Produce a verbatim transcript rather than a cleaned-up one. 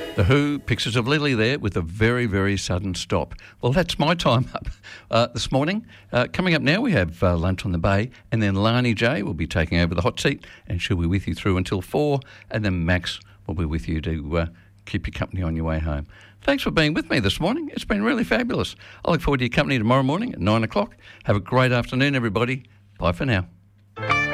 The Who, Pictures of Lily there with a very, very sudden stop. Well, that's my time up uh, this morning. Uh, coming up now, we have uh, Lunch on the Bay, and then Lani J will be taking over the hot seat, and she'll be with you through until four, and then Max will be with you to uh, keep you company on your way home. Thanks for being with me this morning. It's been really fabulous. I look forward to your company tomorrow morning at nine o'clock. Have a great afternoon, everybody. Bye for now.